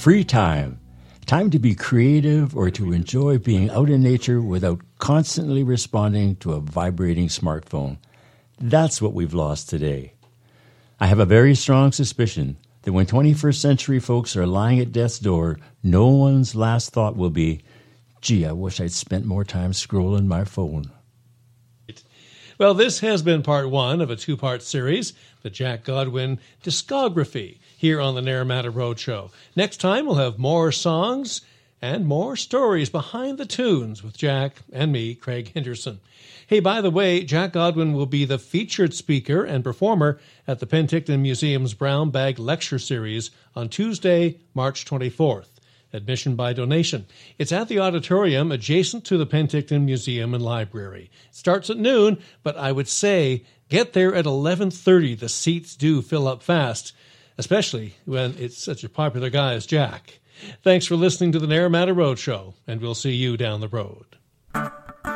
Free time. Time to be creative or to enjoy being out in nature without constantly responding to a vibrating smartphone. That's what we've lost today. I have a very strong suspicion that when 21st century folks are lying at death's door, no one's last thought will be, gee, I wish I'd spent more time scrolling my phone. Well, this has been part one of a two-part series, the Jack Godwin Discography, here on the Naramata Roadshow. Next time, we'll have more songs and more stories behind the tunes with Jack and me, Craig Henderson. Hey, by the way, Jack Godwin will be the featured speaker and performer at the Penticton Museum's Brown Bag Lecture Series on Tuesday, March 24th. Admission by donation. It's at the auditorium adjacent to the Penticton Museum and Library. It starts at noon, but I would say get there at 11:30. The seats do fill up fast, especially when it's such a popular guy as Jack. Thanks for listening to the Naramata Roadshow, and we'll see you down the road.